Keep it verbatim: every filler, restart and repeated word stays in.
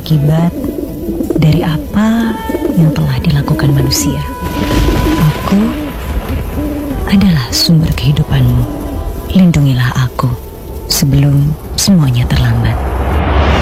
akibat dari apa yang telah dilakukan manusia. Aku adalah sumber kehidupanmu. Lindungilah aku sebelum semuanya terlambat.